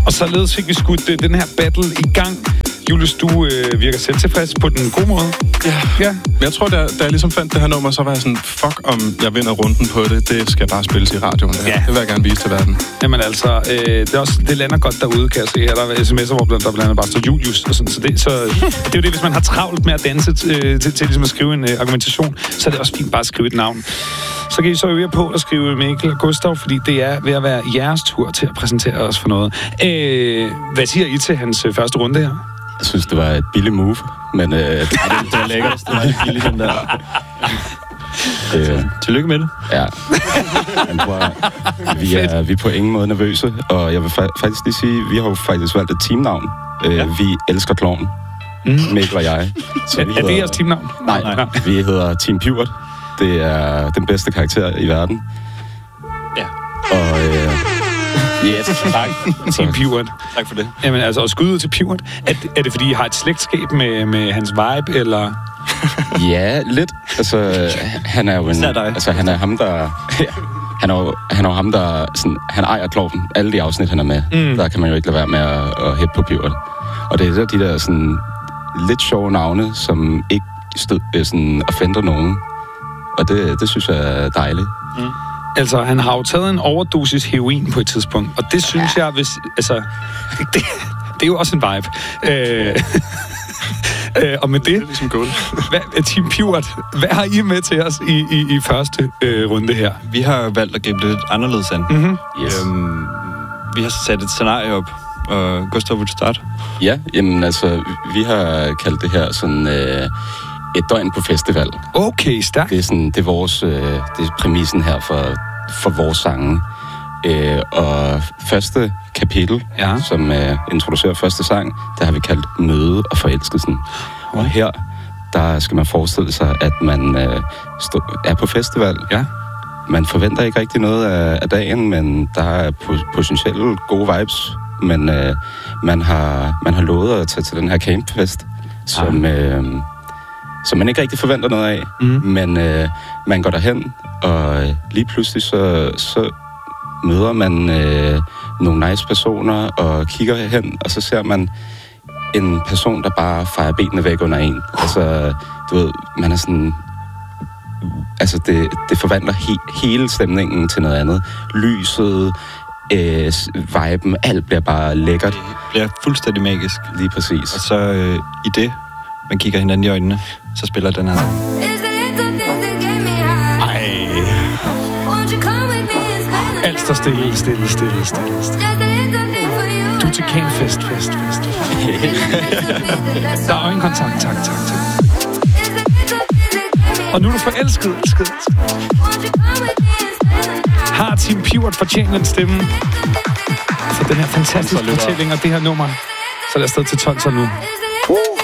Og således fik vi skudt den her battle i gang. Julius, du virker selvtilfreds på den gode måde. Ja. Men jeg tror, da jeg ligesom fandt det her nummer, så var jeg sådan, fuck om jeg vinder runden på det. Det skal bare spilles i radioen. Ja. Det vil jeg gerne vise til verden. Jamen altså, det lander godt derude, kan jeg se. Her der er sms'er, hvor der blandt andet bare står Julius. Og sådan. Så det er jo det, hvis man har travlt med at danse til ligesom at skrive en argumentation, så er det også fint bare at skrive et navn. Så kan I så øve på at skrive Mikkel og Gustav, fordi det er ved at være jeres tur til at præsentere os for noget. Hvad siger I til hans første runde her? Jeg synes, det var et billigt move, men det var lækkert. Det var ikke billigt, den der. Tillykke med det. Ja. Vi er på ingen måde nervøse, og jeg vil faktisk lige sige, vi har jo faktisk valgt et teamnavn. Vi elsker klovn. Mikkel og jeg. Så er det jeres teamnavn? Nej, vi hedder Team Pivot. Det er den bedste karakter i verden. Ja. Og yes, tak. Team Pivot. Tak for det. Jamen altså, og skud ud til Pivot. Er det fordi I har et slægtskab med hans vibe, eller? Ja, lidt. Altså, han er jo en... Altså, han er ham, der... Han er jo ham, der... Sådan, han ejer klovnen. Alle de afsnit, han er med. Der kan man jo ikke lade være med at hæppe på Pivot. Og det er de der sådan lidt sjove navne, som ikke sådan offender nogen. Og det synes jeg er dejligt. Altså, han har jo taget en overdosis heroin på et tidspunkt, og det synes jeg, hvis... Altså, det er jo også en vibe. Og med det... Ligesom goal. Team Pivot, hvad har I med til os i første runde her? Vi har valgt at gribe det lidt anderledes an. Yes. Vi har sat et scenarie op, og Gustav, vil du starte? Ja, jamen altså, vi har kaldt det her sådan... et døgn på festival. Okay, stærkt. Det er vores, det er præmissen her for vores sange. Og første kapitel, som introducerer første sang, der har vi kaldt Møde og Forelskelsen. Og her, der skal man forestille sig, at man er på festival. Ja. Man forventer ikke rigtig noget af dagen, men der er potentielt gode vibes. Men man har lovet at tage til den her campfest, som man ikke rigtig forventer noget af. Men man går derhen, og lige pludselig så møder man nogle nice personer og kigger hen, og så ser man en person, der bare fejrer benene væk under en. Altså, du ved, man er sådan... Altså, det forvandler hele stemningen til noget andet. Lyset, viben, alt bliver bare lækkert. Det bliver fuldstændig magisk. Lige præcis. Og så i det, man kigger hinanden i øjnene, så spiller den her. Alt står stille. Du er til campfest. Der er øjenkontakt, tak. Og nu er du forelsket. Har Team Pivot fortjent en stemme for den her fantastiske fortælling og det her nummer? Så lad os stå til 12 så nu.